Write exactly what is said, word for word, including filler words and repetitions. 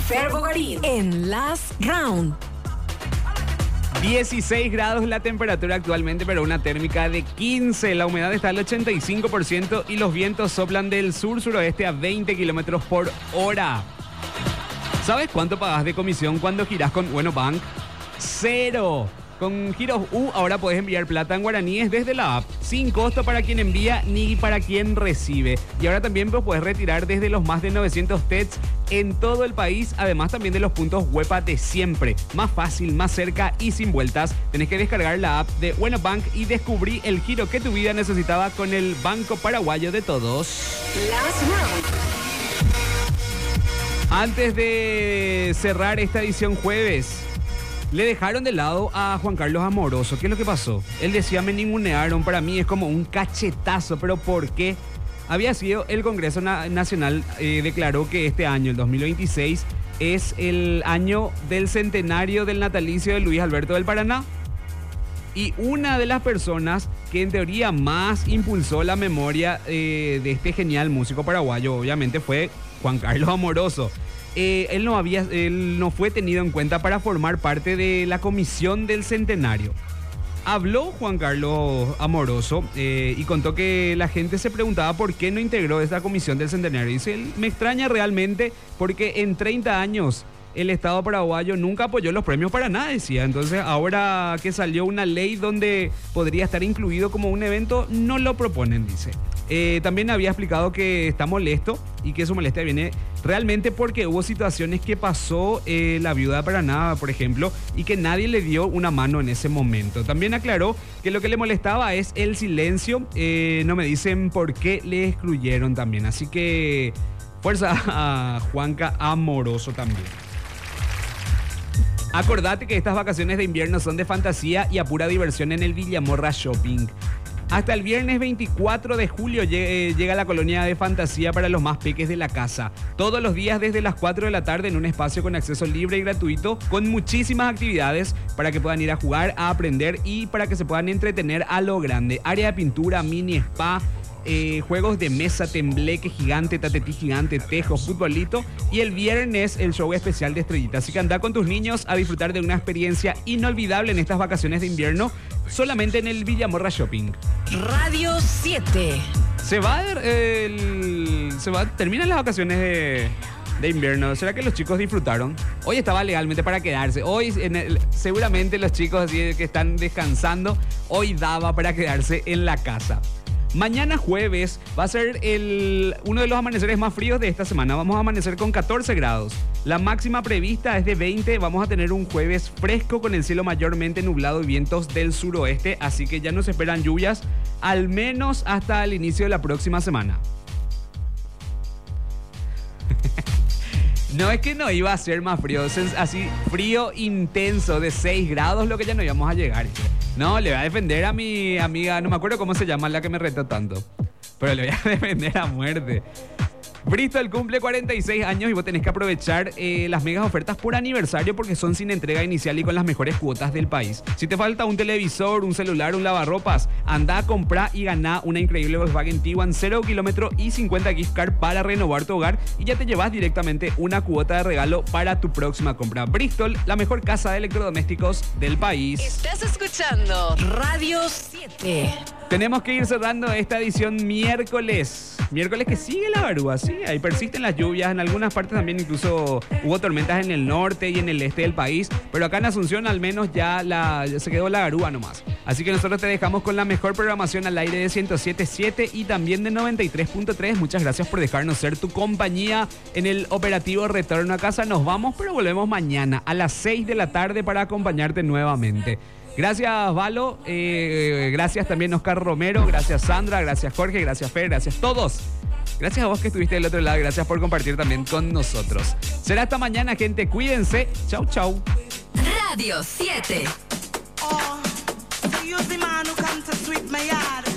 Fer Bogarín en Last Round. dieciséis grados la temperatura actualmente, pero una térmica de quince. La humedad está al ochenta y cinco por ciento y los vientos soplan del sur-suroeste a veinte kilómetros por hora. ¿Sabes cuánto pagas de comisión cuando girás con Bueno Bank? Cero. Con Giros U ahora puedes enviar plata en guaraníes desde la app, sin costo para quien envía ni para quien recibe. Y ahora también pues, puedes retirar desde los más de novecientos T E Ts en todo el país, además también de los puntos Huepa de siempre. Más fácil, más cerca y sin vueltas. Tenés que descargar la app de Bueno Bank y descubrí el giro que tu vida necesitaba con el banco paraguayo de todos. Last Round. Antes de cerrar esta edición jueves, le dejaron de lado a Juan Carlos Amoroso. ¿Qué es lo que pasó? Él decía, me ningunearon. Para mí es como un cachetazo. ¿Pero por qué? Había sido el Congreso Na- Nacional, eh, declaró que este año, el dos mil veintiséis, es el año del centenario del natalicio de Luis Alberto del Paraná. Y una de las personas que en teoría más impulsó la memoria eh, de este genial músico paraguayo, obviamente, fue Juan Carlos Amoroso. Eh, él, no había, él no fue tenido en cuenta para formar parte de la comisión del centenario. Habló Juan Carlos Amoroso eh, y contó que la gente se preguntaba por qué no integró esta comisión del centenario. Dice, él, me extraña realmente porque en treinta años el Estado paraguayo nunca apoyó los premios para nada, decía. Entonces ahora que salió una ley donde podría estar incluido como un evento, no lo proponen, dice. Eh, también había explicado que está molesto y que su molestia viene realmente porque hubo situaciones que pasó eh, la viuda de Paraná, por ejemplo, y que nadie le dio una mano en ese momento. También aclaró que lo que le molestaba es el silencio. Eh, no me dicen por qué le excluyeron también. Así que fuerza a Juanca Amoroso también. Acordate que estas vacaciones de invierno son de fantasía y a pura diversión en el Villamorra Shopping. Hasta el viernes veinticuatro de julio llega la colonia de fantasía para los más peques de la casa. Todos los días desde las cuatro de la tarde en un espacio con acceso libre y gratuito, con muchísimas actividades para que puedan ir a jugar, a aprender y para que se puedan entretener a lo grande. Área de pintura, mini spa, eh, juegos de mesa, tembleque gigante, tatetí gigante, tejo, futbolito. Y el viernes el show especial de Estrellita. Así que anda con tus niños a disfrutar de una experiencia inolvidable en estas vacaciones de invierno, solamente en el Villamorra Shopping. Radio siete. Se va el, se va, terminan las vacaciones de, de invierno. ¿Será que los chicos disfrutaron? Hoy estaba legalmente para quedarse. Hoy en el, seguramente los chicos así que están descansando, hoy daba para quedarse en la casa. Mañana jueves va a ser el, uno de los amaneceres más fríos de esta semana. Vamos a amanecer con catorce grados. La máxima prevista es de veinte. Vamos a tener un jueves fresco con el cielo mayormente nublado y vientos del suroeste. Así que ya nos esperan lluvias, al menos hasta el inicio de la próxima semana. No es que no iba a ser más frío, así frío intenso de seis grados, lo que ya no íbamos a llegar. No, le voy a defender a mi amiga, no me acuerdo cómo se llama la que me retó tanto, pero le voy a defender a muerte. Bristol cumple cuarenta y seis años y vos tenés que aprovechar eh, las megas ofertas por aniversario porque son sin entrega inicial y con las mejores cuotas del país. Si te falta un televisor, un celular, un lavarropas, anda a comprar y ganá una increíble Volkswagen Tiguan cero kilómetro y cincuenta gift card para renovar tu hogar y ya te llevas directamente una cuota de regalo para tu próxima compra. Bristol, la mejor casa de electrodomésticos del país. Estás escuchando Radio siete. Tenemos que ir cerrando esta edición miércoles. Miércoles que sigue la garúa, sí. Ahí persisten las lluvias. En algunas partes también incluso hubo tormentas en el norte y en el este del país. Pero acá en Asunción al menos ya, la, ya se quedó la garúa nomás. Así que nosotros te dejamos con la mejor programación al aire de ciento siete punto siete y también de noventa y tres punto tres. Muchas gracias por dejarnos ser tu compañía en el operativo Retorno a Casa. Nos vamos, pero volvemos mañana a las seis de la tarde para acompañarte nuevamente. Gracias, Valo. Eh, gracias también, Oscar Romero. Gracias, Sandra. Gracias, Jorge. Gracias, Fer. Gracias a todos. Gracias a vos que estuviste del otro lado. Gracias por compartir también con nosotros. Será hasta mañana, gente. Cuídense. Chau, chau. Radio siete. Oh, so you the man who come to sweep my yard.